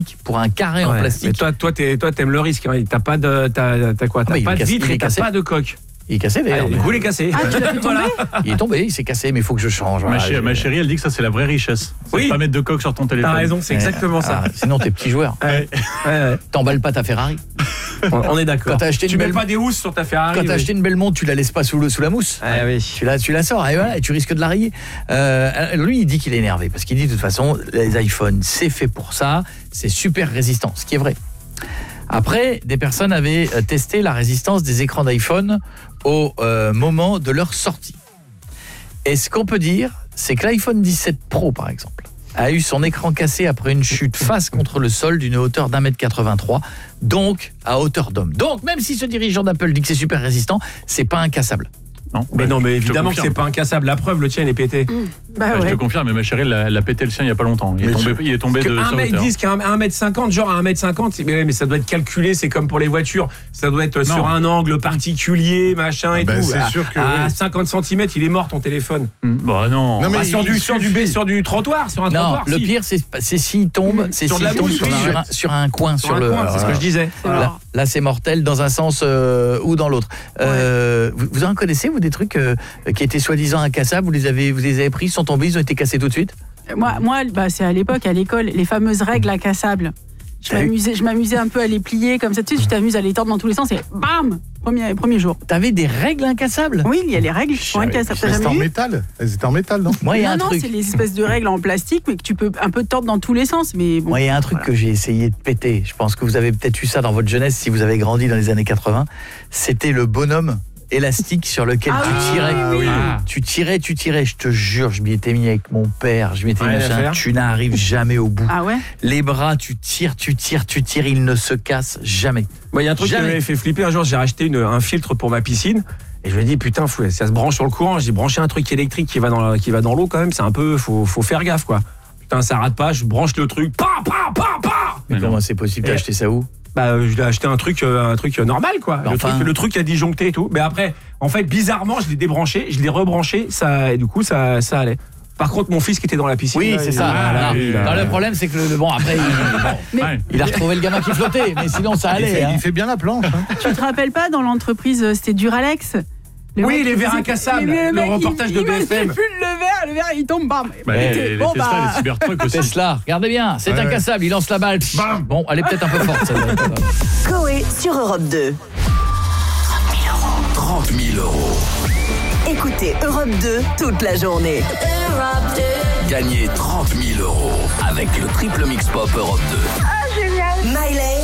pour un carré en plastique. Mais toi, t'aimes le risque. Hein. T'as pas de, t'as quoi ? T'as pas de vitre et t'as pas de coque. Il est cassé d'ailleurs. Du coup, il est cassé. Ah, tu l'as fait tomber ? Il est tombé, il s'est cassé, mais il faut que je change. Voilà, ma chérie, elle dit que ça, c'est la vraie richesse. C'est pas mettre de coque sur ton téléphone. T'as raison, c'est exactement ça. Sinon, t'es petit joueur. T'emballes pas ta Ferrari. On est d'accord. Tu mets pas des housses sur ta Ferrari. Quand t'as acheté une belle montre, tu la laisses pas sous la mousse. Tu la sors et voilà, et tu risques de la rayer. Lui, il dit qu'il est énervé parce qu'il dit de toute façon, les iPhones, c'est fait pour ça, c'est super résistant, ce qui est vrai. Après, des personnes avaient testé la résistance des écrans d'iPhone au moment de leur sortie. Et ce qu'on peut dire, c'est que l'iPhone 17 Pro, par exemple, a eu son écran cassé après une chute face contre le sol d'une hauteur d'1,83 m, donc à hauteur d'homme. Donc, même si ce dirigeant d'Apple dit que c'est super résistant, c'est pas incassable. Non, mais évidemment que c'est pas incassable. La preuve, le tien est pété. Je te confirme, mais ma chérie, elle a pété le sien il y a pas longtemps. Il est tombé de sa hauteur. Ils disent qu'à 1m50, genre à 1m50, mais ça doit être calculé, c'est comme pour les voitures. Ça doit être sur un angle particulier, machin et tout. C'est sûr que à 50 cm, il est mort ton téléphone. Bah non. Mais sur du trottoir, sur un trottoir. Non, le pire, c'est s'il tombe, sur un coin. C'est ce que je disais. Là, c'est mortel dans un sens ou dans l'autre. Vous en connaissez, vous, des trucs qui étaient soi-disant incassables, vous les avez pris, ils sont tombés, ils ont été cassés tout de suite? Moi, c'est à l'époque, à l'école, les fameuses règles incassables. Je m'amusais un peu à les plier comme ça, tu sais, tu t'amuses à les tordre dans tous les sens et bam, premier jour. T'avais des règles incassables? Oui, il y a les règles qui sont incassables. Elles étaient en métal, non? Moi, il y a un truc. C'est les espèces de règles en plastique, mais que tu peux un peu tordre dans tous les sens. Mais bon, moi, il y a un truc que j'ai essayé de péter. Je pense que vous avez peut-être eu ça dans votre jeunesse, si vous avez grandi dans les années 80. C'était le bonhomme élastique sur lequel tu tirais. Tu tirais, je te jure, je m'y étais mis avec mon père, je m'y étais mis machin, tu n'arrives jamais au bout. Ah ouais? Les bras, tu tires, ils ne se cassent jamais. Il y a un truc qui m'avait fait flipper. Un jour, j'ai racheté un filtre pour ma piscine et je me dis putain, ça se branche sur le courant. J'ai branché un truc électrique qui va dans l'eau quand même, c'est un peu, faut faire gaffe quoi. Putain, ça rate pas, je branche le truc, Mais comment c'est possible d'acheter ça où? Je l'ai acheté un truc normal quoi. Le truc a disjoncté et tout. Mais après, en fait, bizarrement, je l'ai débranché, je l'ai rebranché, et du coup ça allait. Par contre, mon fils qui était dans la piscine. Oui, c'est ça. Le problème, c'est que après, il a retrouvé le gamin qui flottait, mais sinon ça allait. Il fait bien la planche. Tu te rappelles pas, dans l'entreprise, c'était Duralex? Les verres incassables, le reportage de BFM. Il fume le verre, il tombe, bam. Les Tesla, les Cybertruck aussi. Tesla, regardez bien, c'est incassable, il lance la balle. Bam. Bon, elle est peut-être un peu forte celle-là. Coé sur Europe 2. 30 000 €. Écoutez Europe 2 toute la journée. Gagnez 30 000 € avec le triple mix pop Europe 2.